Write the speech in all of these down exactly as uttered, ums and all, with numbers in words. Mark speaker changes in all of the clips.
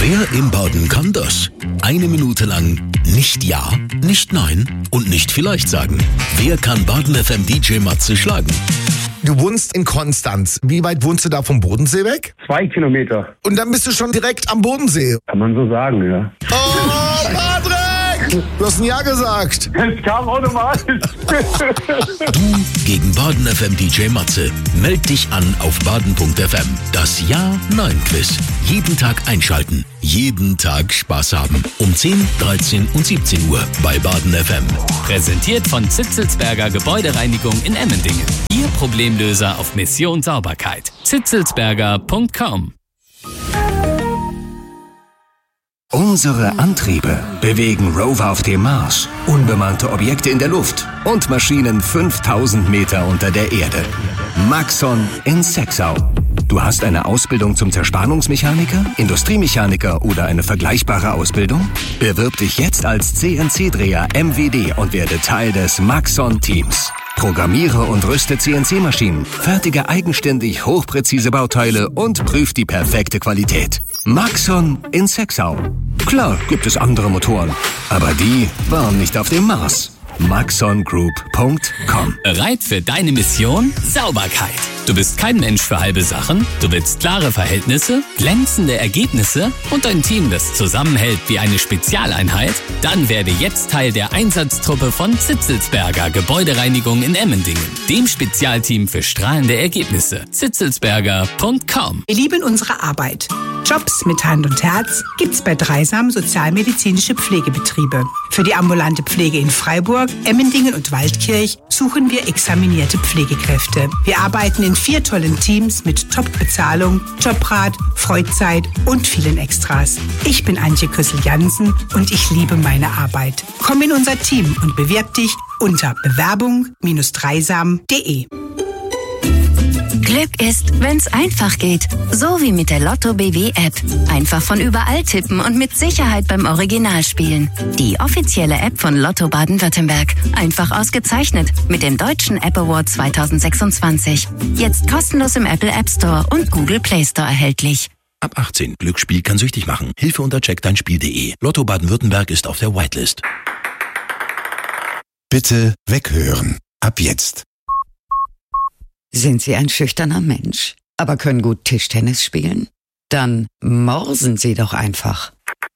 Speaker 1: Wer im Baden kann das? Eine Minute lang nicht Ja, nicht Nein und nicht vielleicht sagen. Wer kann Baden F M D J Matze schlagen?
Speaker 2: Du wohnst in Konstanz. Wie weit wohnst du da vom Bodensee weg?
Speaker 3: Zwei Kilometer.
Speaker 2: Und dann bist du schon direkt am Bodensee.
Speaker 3: Kann man so sagen, ja.
Speaker 2: Oh, Patrick! Du hast ein Ja gesagt.
Speaker 3: Es kam automatisch.
Speaker 1: Du gegen Baden F M D J Matze. Meld dich an auf baden punkt f m. Das Ja-Nein-Quiz. Jeden Tag einschalten. Jeden Tag Spaß haben. Um zehn, dreizehn und siebzehn Uhr bei Baden F M.
Speaker 4: Präsentiert von Zitzelsberger Gebäudereinigung in Emmendingen. Ihr Problemlöser auf Mission Sauberkeit. zitzelsberger punkt com.
Speaker 5: Unsere Antriebe bewegen Rover auf dem Mars, unbemannte Objekte in der Luft und Maschinen fünftausend Meter unter der Erde. Maxon in Sexau. Du hast eine Ausbildung zum Zerspannungsmechaniker, Industriemechaniker oder eine vergleichbare Ausbildung? Bewirb dich jetzt als C N C-Dreher M W D und werde Teil des Maxon-Teams. Programmiere und rüste C N C-Maschinen, fertige eigenständig hochpräzise Bauteile und prüf die perfekte Qualität. Maxon in Sexau. Klar gibt es andere Motoren, aber die waren nicht auf dem Mars. maxon group punkt com.
Speaker 4: Bereit für deine Mission? Sauberkeit. Du bist kein Mensch für halbe Sachen. Du willst klare Verhältnisse, glänzende Ergebnisse und ein Team, das zusammenhält wie eine Spezialeinheit? Dann werde jetzt Teil der Einsatztruppe von Zitzelsberger Gebäudereinigung in Emmendingen, dem Spezialteam für strahlende Ergebnisse. zitzelsberger punkt com.
Speaker 6: Wir lieben unsere Arbeit. Jobs mit Hand und Herz gibt's bei Dreisam Sozialmedizinische Pflegebetriebe. Für die ambulante Pflege in Freiburg, Emmendingen und Waldkirch suchen wir examinierte Pflegekräfte. Wir arbeiten in vier tollen Teams mit Top-Bezahlung, Jobrat, Freizeit und vielen Extras. Ich bin Antje Küssel-Jansen und ich liebe meine Arbeit. Komm in unser Team und bewirb dich unter bewerbung Bindestrich dreisam punkt de.
Speaker 7: Glück ist, wenn's einfach geht. So wie mit der Lotto B W App. Einfach von überall tippen und mit Sicherheit beim Original spielen. Die offizielle App von Lotto Baden-Württemberg. Einfach ausgezeichnet mit dem Deutschen App Award zwanzig sechsundzwanzig. Jetzt kostenlos im Apple App Store und Google Play Store erhältlich.
Speaker 1: Ab achtzehn. Glücksspiel kann süchtig machen. Hilfe unter check dein spiel punkt de. Lotto Baden-Württemberg ist auf der Whitelist.
Speaker 8: Bitte weghören. Ab jetzt.
Speaker 9: Sind Sie ein schüchterner Mensch, aber können gut Tischtennis spielen? Dann morsen Sie doch einfach.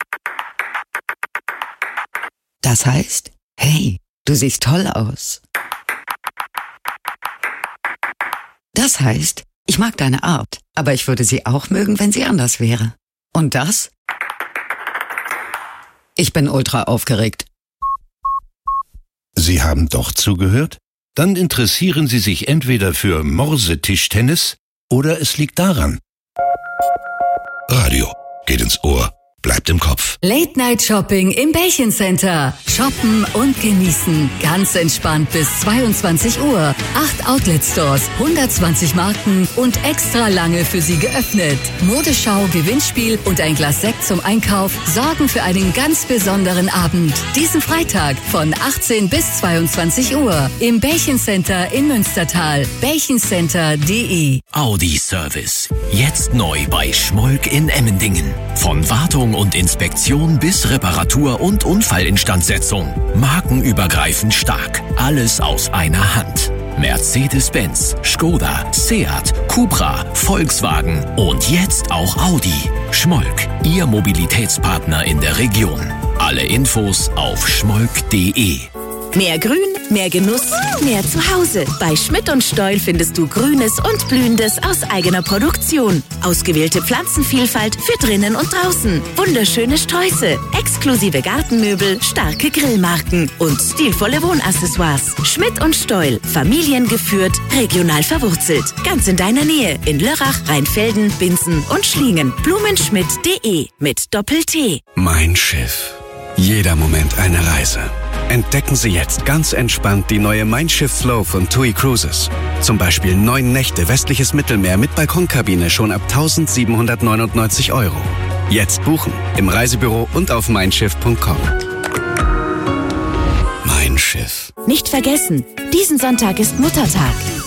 Speaker 9: Das heißt, hey, du siehst toll aus. Das heißt, ich mag deine Art, aber ich würde sie auch mögen, wenn sie anders wäre. Und das? Ich bin ultra aufgeregt.
Speaker 8: Sie haben doch zugehört? Dann interessieren Sie sich entweder für Morsetischtennis oder es liegt daran. Radio geht ins Ohr, bleibt im Kopf.
Speaker 10: Late-Night-Shopping im Bällchen Center. Shoppen und genießen. Ganz entspannt bis zweiundzwanzig Uhr. Acht Outlet-Stores, hundertzwanzig Marken und extra lange für Sie geöffnet. Modeschau, Gewinnspiel und ein Glas Sekt zum Einkauf sorgen für einen ganz besonderen Abend. Diesen Freitag von achtzehn bis zweiundzwanzig Uhr im Bällchen Center in Münstertal. bällchencenter punkt de.
Speaker 1: Audi Service. Jetzt neu bei Schmolk in Emmendingen. Von Wartung und Inspektion bis Reparatur und Unfallinstandsetzung. Markenübergreifend stark. Alles aus einer Hand. Mercedes-Benz, Skoda, Seat, Cupra, Volkswagen und jetzt auch Audi. Schmolk, Ihr Mobilitätspartner in der Region. Alle Infos auf schmolk punkt de.
Speaker 11: Mehr Grün, mehr Genuss, mehr Zuhause. Bei Schmidt und Steul findest du Grünes und Blühendes aus eigener Produktion. Ausgewählte Pflanzenvielfalt für drinnen und draußen. Wunderschöne Sträuße, exklusive Gartenmöbel, starke Grillmarken und stilvolle Wohnaccessoires. Schmidt und Steul, familiengeführt, regional verwurzelt. Ganz in deiner Nähe in Lörrach, Rheinfelden, Binzen und Schlingen. blumenschmidt punkt de mit Doppel-T.
Speaker 5: Mein Schiff. Jeder Moment eine Reise. Entdecken Sie jetzt ganz entspannt die neue Mein Schiff Flow von TUI Cruises. Zum Beispiel neun Nächte westliches Mittelmeer mit Balkonkabine schon ab eintausendsiebenhundertneunundneunzig Euro. Jetzt buchen im Reisebüro und auf mein schiff punkt com. Mein Schiff.
Speaker 11: Nicht vergessen, diesen Sonntag ist Muttertag.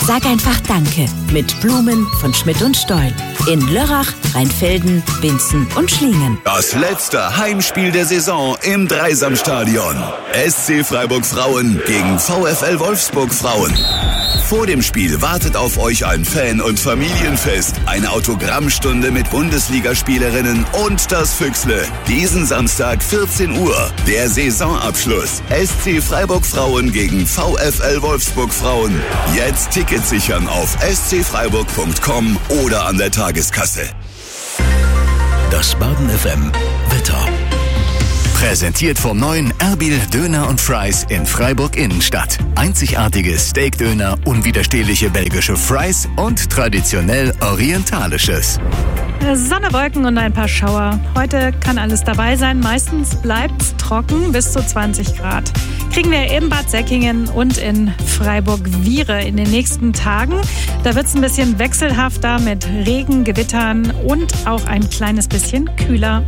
Speaker 11: Sag einfach Danke mit Blumen von Schmidt und Stoll. In Lörrach, Rheinfelden, Binzen und Schlingen.
Speaker 12: Das letzte Heimspiel der Saison im Dreisamstadion. S C Freiburg Frauen gegen VfL Wolfsburg Frauen. Vor dem Spiel wartet auf euch ein Fan- und Familienfest, eine Autogrammstunde mit Bundesligaspielerinnen und das Füchsle. Diesen Samstag vierzehn Uhr, der Saisonabschluss. S C Freiburg Frauen gegen VfL Wolfsburg Frauen. Jetzt Tickets sichern auf s c freiburg punkt com oder an der Tageskasse.
Speaker 1: Das Baden F M Wetter. Präsentiert vom neuen Erbil Döner und Fries in Freiburg Innenstadt. Einzigartige Steakdöner, unwiderstehliche belgische Fries und traditionell orientalisches.
Speaker 13: Sonne, Wolken und ein paar Schauer. Heute kann alles dabei sein. Meistens bleibt's trocken bis zu zwanzig Grad. Kriegen wir in Bad Säckingen und in Freiburg-Wiehre in den nächsten Tagen. Da wird's ein bisschen wechselhafter mit Regen, Gewittern und auch ein kleines bisschen kühler.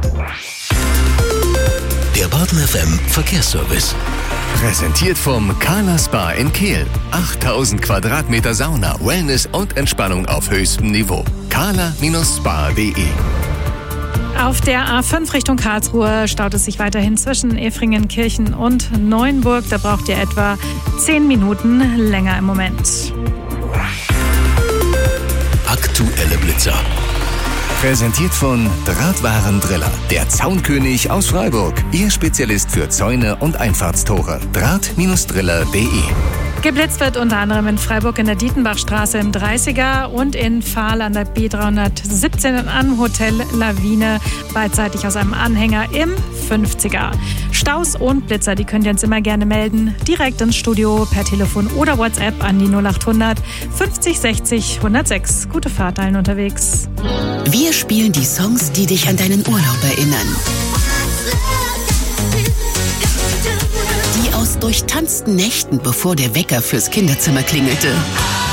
Speaker 1: Der Baden F M Verkehrsservice. Präsentiert vom Kala Spa in Kehl. achttausend Quadratmeter Sauna, Wellness und Entspannung auf höchstem Niveau. kala Spa punkt de.
Speaker 13: Auf der A fünf Richtung Karlsruhe staut es sich weiterhin zwischen Efringen, Kirchen und Neuenburg. Da braucht ihr etwa zehn Minuten länger im Moment.
Speaker 1: Aktuelle Blitzer. Präsentiert von Drahtwarendriller, der Zaunkönig aus Freiburg. Ihr Spezialist für Zäune und Einfahrtstore. Draht Driller punkt de.
Speaker 13: Geblitzt wird unter anderem in Freiburg in der Dietenbachstraße im dreißiger und in Fahl an der B dreihundertsiebzehn am Hotel Lawine, beidseitig aus einem Anhänger im fünfziger. Staus und Blitzer, die könnt ihr uns immer gerne melden, direkt ins Studio, per Telefon oder WhatsApp an die null achthundert fünfzig sechzig hundertsechs. Gute Fahrt allen unterwegs.
Speaker 14: Wir spielen die Songs, die dich an deinen Urlaub erinnern. Die aus durchtanzten Nächten, bevor der Wecker fürs Kinderzimmer klingelte.